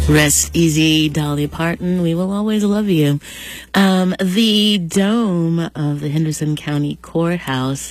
Rest easy, Dolly Parton. We will always love you. The dome of the Henderson County Courthouse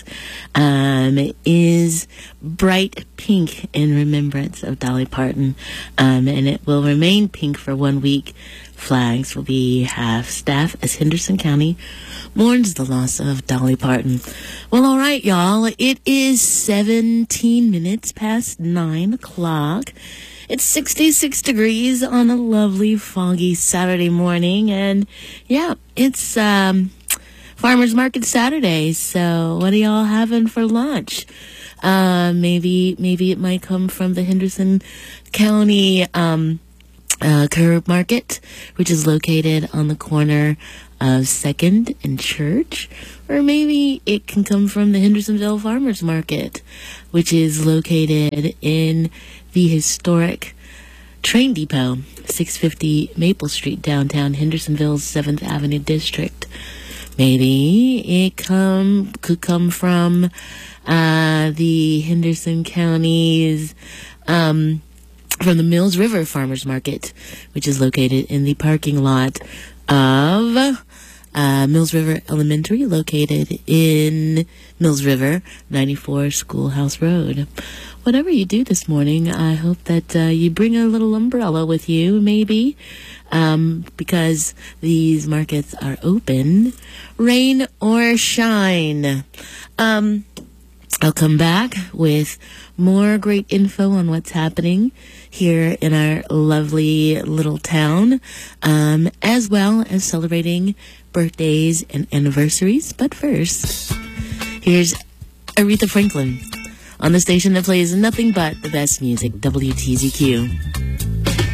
is bright pink in remembrance of Dolly Parton, and it will remain pink for 1 week. Flags will be half-staff as Henderson County mourns the loss of Dolly Parton. Well, all right, y'all. It is 17 minutes past 9 o'clock. It's 66 degrees on a lovely, foggy Saturday morning. And, yeah, it's Farmers Market Saturday. So what are y'all having for lunch? Maybe it might come from the Henderson County Curb Market, which is located on the corner of 2nd and Church. Or maybe it can come from the Hendersonville Farmers Market, which is located in the historic train depot, 650 Maple Street, downtown Hendersonville's 7th Avenue District. Maybe it could come from the Henderson County's from the Mills River Farmers Market, which is located in the parking lot of Mills River Elementary, located in Mills River, 94 Schoolhouse Road. Whatever you do this morning, I hope that you bring a little umbrella with you, maybe, because these markets are open, rain or shine. I'll come back with more great info on what's happening here in our lovely little town, as well as celebrating birthdays and anniversaries. But first, here's Aretha Franklin on the station that plays nothing but the best music, WTZQ.